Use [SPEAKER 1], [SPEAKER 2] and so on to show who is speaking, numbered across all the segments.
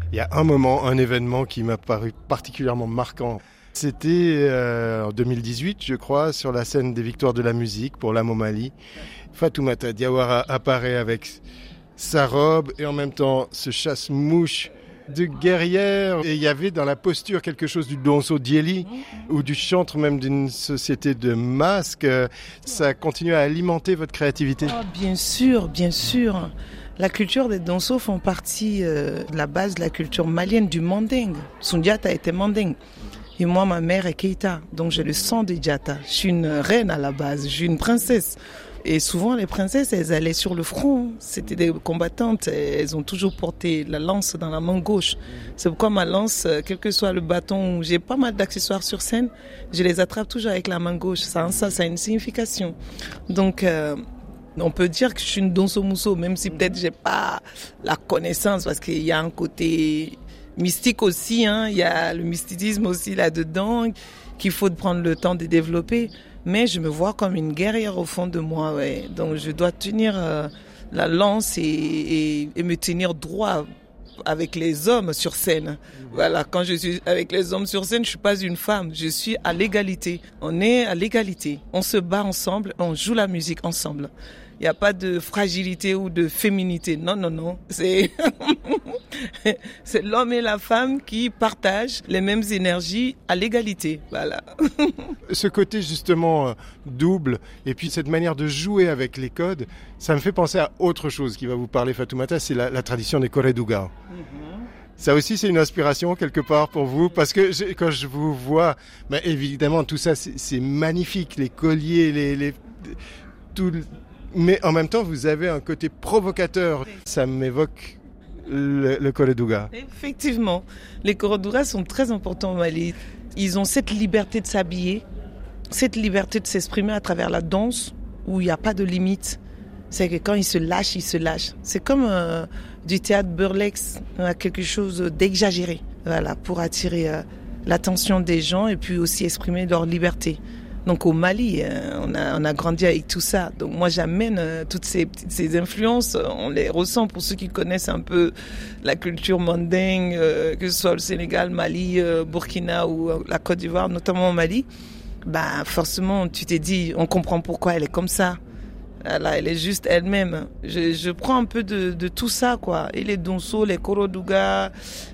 [SPEAKER 1] Il y a un moment, un événement qui m'a paru particulièrement marquant. C'était en 2018, je crois, sur la scène des Victoires de la musique pour l'âme au Mali. Fatoumata Diawara apparaît avec sa robe et en même temps ce chasse-mouche de guerrière. Et il y avait dans la posture quelque chose du Donso Dieli ou du chantre même d'une société de masques. Ça continue à alimenter votre créativité.
[SPEAKER 2] Oh, bien sûr, bien sûr. La culture des Donso font partie de la base de la culture malienne du Manding. Sundiata était Manding. Et moi, ma mère est Keita, donc j'ai le sang de Diatta. Je suis une reine à la base, je suis une princesse. Et souvent, les princesses, elles allaient sur le front. C'était des combattantes. Elles ont toujours porté la lance dans la main gauche. C'est pourquoi ma lance, quel que soit le bâton, j'ai pas mal d'accessoires sur scène, je les attrape toujours avec la main gauche. Ça a une signification. Donc, on peut dire que je suis une Donso Mousso, même si peut-être j'ai pas la connaissance, parce qu'il y a un côté mystique aussi, hein. Il y a le mysticisme aussi là-dedans, qu'il faut prendre le temps de développer. Mais je me vois comme une guerrière au fond de moi, ouais. Donc je dois tenir la lance et me tenir droit avec les hommes sur scène. Voilà, quand je suis avec les hommes sur scène, je suis pas une femme, je suis à l'égalité. On est à l'égalité. On se bat ensemble, on joue la musique ensemble. Il n'y a pas de fragilité ou de féminité. Non, non, non. C'est l'homme et la femme qui partagent les mêmes énergies à l'égalité. Voilà.
[SPEAKER 1] Ce côté justement double et puis cette manière de jouer avec les codes, ça me fait penser à autre chose qui va vous parler, Fatoumata, c'est la tradition des Corredouga. Ça aussi, c'est une inspiration quelque part pour vous, parce que quand je vous vois, bah, évidemment, tout ça, c'est magnifique, les colliers, tout. Mais en même temps, vous avez un côté provocateur. Ça m'évoque le Corredouga.
[SPEAKER 2] Effectivement, les Corredouga sont très importants au Mali. Ils ont cette liberté de s'habiller, cette liberté de s'exprimer à travers la danse, où il n'y a pas de limite. C'est que quand ils se lâchent, ils se lâchent. C'est comme du théâtre burlesque, quelque chose d'exagéré, voilà, pour attirer l'attention des gens et puis aussi exprimer leur liberté. Donc au Mali, on a grandi avec tout ça. Donc moi j'amène toutes ces influences, on les ressent pour ceux qui connaissent un peu la culture mandingue, que ce soit le Sénégal, Mali, Burkina ou la Côte d'Ivoire, notamment au Mali. Bah forcément tu t'es dit, on comprend pourquoi elle est comme ça. Elle est juste elle-même. Je prends un peu de tout ça, quoi. Et les donso, les Corredouga,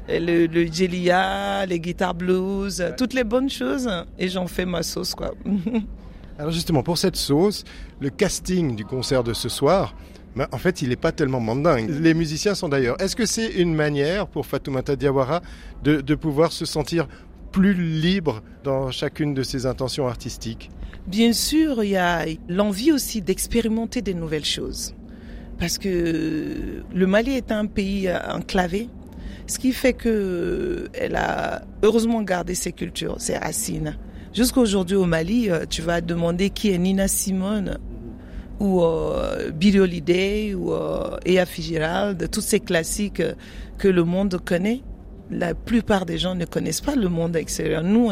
[SPEAKER 2] le djelia, les guitares blues, toutes les bonnes choses. Et j'en fais ma sauce, quoi.
[SPEAKER 1] Alors justement, pour cette sauce, le casting du concert de ce soir, ben, en fait, il n'est pas tellement mandingue. Les musiciens sont d'ailleurs. Est-ce que c'est une manière pour Fatoumata Diawara de pouvoir se sentir plus libre dans chacune de ses intentions artistiques?
[SPEAKER 2] Bien sûr, il y a l'envie aussi d'expérimenter des nouvelles choses. Parce que le Mali est un pays enclavé, ce qui fait qu'elle a heureusement gardé ses cultures, ses racines. Jusqu'aujourd'hui au Mali, tu vas demander qui est Nina Simone ou Billie Holiday ou Ella Fitzgerald, tous ces classiques que le monde connaît. La plupart des gens ne connaissent pas le monde extérieur. Nous,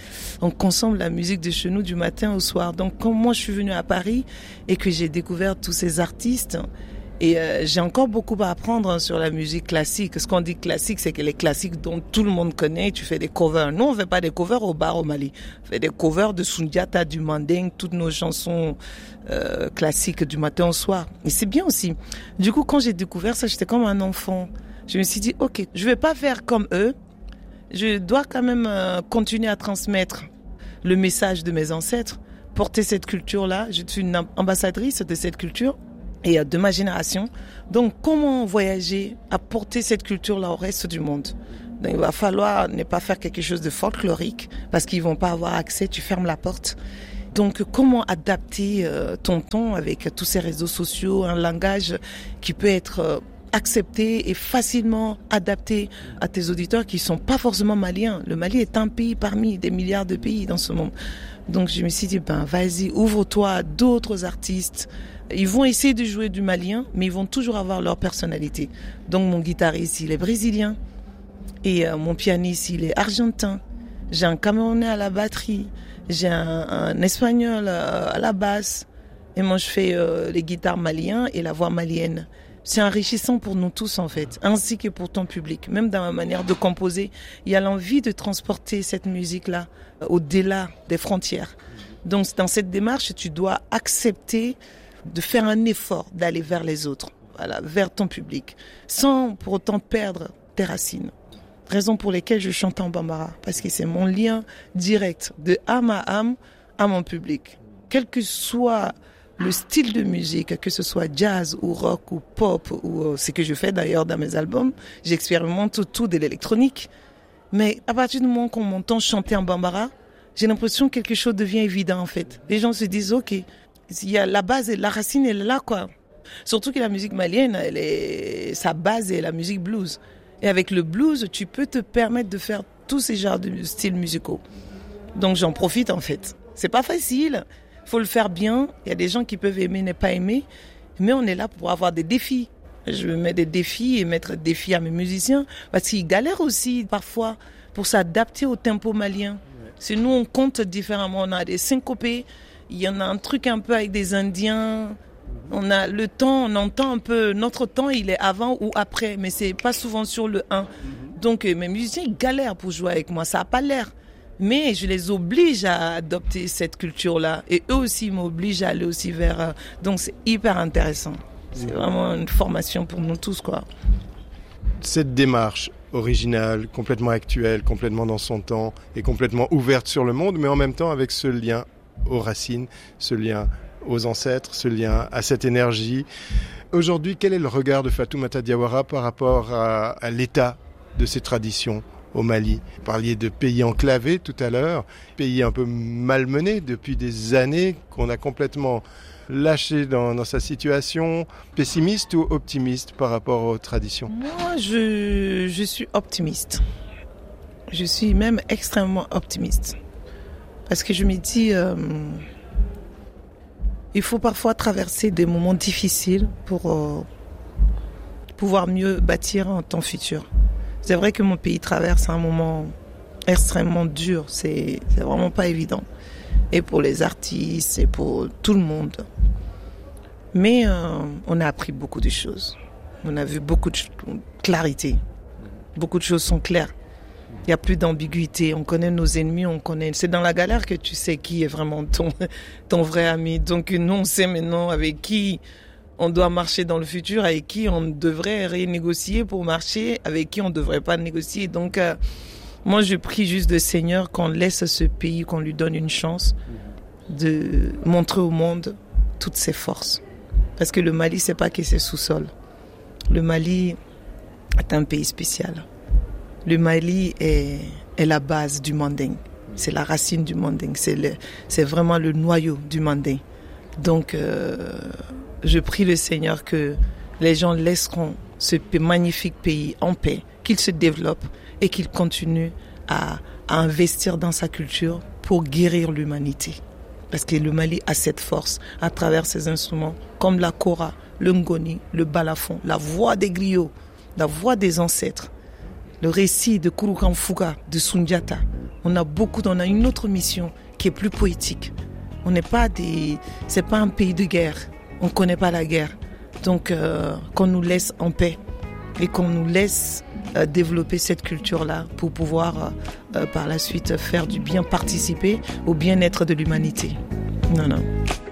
[SPEAKER 2] on consomme la musique de chez nous du matin au soir. Donc, quand moi, je suis venue à Paris et que j'ai découvert tous ces artistes, et j'ai encore beaucoup à apprendre sur la musique classique. Ce qu'on dit classique, c'est que les classiques dont tout le monde connaît, tu fais des covers. Nous, on fait pas des covers au bar au Mali. On fait des covers de Sundiata, du Manding, toutes nos chansons classiques du matin au soir. Et c'est bien aussi. Du coup, quand j'ai découvert ça, j'étais comme un enfant. Je me suis dit, ok, je vais pas faire comme eux. Je dois quand même continuer à transmettre le message de mes ancêtres, porter cette culture-là. Je suis une ambassadrice de cette culture et de ma génération. Donc, comment voyager à porter cette culture-là au reste du monde? Donc, il va falloir ne pas faire quelque chose de folklorique parce qu'ils vont pas avoir accès, tu fermes la porte. Donc, comment adapter ton ton avec tous ces réseaux sociaux, un langage qui peut être accepté et facilement adapté à tes auditeurs qui sont pas forcément maliens. Le Mali est un pays parmi des milliards de pays dans ce monde. Donc je me suis dit, vas-y, ouvre-toi à d'autres artistes. Ils vont essayer de jouer du malien, mais ils vont toujours avoir leur personnalité. Donc mon guitariste, il est brésilien et mon pianiste, il est argentin. J'ai un Camerounais à la batterie, j'ai un Espagnol à la basse et moi je fais les guitares maliens et la voix malienne. c'est enrichissant pour nous tous en fait, ainsi que pour ton public. Même dans ma manière de composer, il y a l'envie de transporter cette musique-là au-delà des frontières. Donc dans cette démarche, tu dois accepter de faire un effort d'aller vers les autres, voilà, vers ton public, sans pour autant perdre tes racines. Raison pour lesquelles je chante en bambara, parce que c'est mon lien direct de âme à mon public. Quel que soit le style de musique, que ce soit jazz ou rock ou pop, ou ce que je fais d'ailleurs dans mes albums, j'expérimente tout de l'électronique. Mais à partir du moment qu'on m'entend chanter en bambara, j'ai l'impression que quelque chose devient évident en fait. Les gens se disent ok, il y a la base, la racine elle est là quoi. Surtout que la musique malienne, sa base est la musique blues. Et avec le blues, tu peux te permettre de faire tous ces genres de styles musicaux. Donc j'en profite en fait. C'est pas facile, faut le faire bien. Il y a des gens qui peuvent aimer, ne pas aimer, mais on est là pour avoir des défis. Je mets des défis et mettre des défis à mes musiciens parce qu'ils galèrent aussi parfois pour s'adapter au tempo malien. Si nous on compte différemment, on a des syncopés, il y en a un truc un peu avec des Indiens. On a le temps, on entend un peu, notre temps il est avant ou après, mais c'est pas souvent sur le 1. Donc mes musiciens ils galèrent pour jouer avec moi, ça a pas l'air. Mais je les oblige à adopter cette culture-là. Et eux aussi m'obligent à aller aussi vers... Donc c'est hyper intéressant. C'est vraiment une formation pour nous tous, quoi.
[SPEAKER 1] Cette démarche originale, complètement actuelle, complètement dans son temps et complètement ouverte sur le monde, mais en même temps avec ce lien aux racines, ce lien aux ancêtres, ce lien à cette énergie. Aujourd'hui, quel est le regard de Fatoumata Diawara par rapport à l'état de ces traditions au Mali? Vous parliez de pays enclavés tout à l'heure, pays un peu malmenés depuis des années, qu'on a complètement lâché dans sa situation. Pessimiste ou optimiste par rapport aux traditions?
[SPEAKER 2] Moi, je suis optimiste. Je suis même extrêmement optimiste. Parce que je me dis... il faut parfois traverser des moments difficiles pour pouvoir mieux bâtir ton futur. C'est vrai que mon pays traverse un moment extrêmement dur. C'est vraiment pas évident. Et pour les artistes, et pour tout le monde. Mais on a appris beaucoup de choses. On a vu beaucoup de clarité. Beaucoup de choses sont claires. Il n'y a plus d'ambiguïté. On connaît nos ennemis, on connaît. C'est dans la galère que tu sais qui est vraiment ton vrai ami. Donc nous, on sait maintenant avec qui on doit marcher dans le futur, avec qui on devrait renégocier pour marcher, avec qui on ne devrait pas négocier. Donc moi, je prie juste le Seigneur qu'on laisse ce pays, qu'on lui donne une chance de montrer au monde toutes ses forces. Parce que le Mali, c'est pas que c'est sous-sol. Le Mali est un pays spécial. Le Mali est la base du Manding. C'est la racine du Manding. C'est vraiment le noyau du Manding. Donc, je prie le Seigneur que les gens laisseront ce magnifique pays en paix, qu'il se développe et qu'il continue à investir dans sa culture pour guérir l'humanité. Parce que le Mali a cette force à travers ses instruments, comme la kora, le ngoni, le balafon, la voix des griots, la voix des ancêtres, le récit de Kouroukan-Fouga, de Sundiata. On a une autre mission qui est plus poétique. C'est pas un pays de guerre. On connaît pas la guerre. Donc, qu'on nous laisse en paix et qu'on nous laisse développer cette culture-là pour pouvoir par la suite faire du bien, participer au bien-être de l'humanité. Non.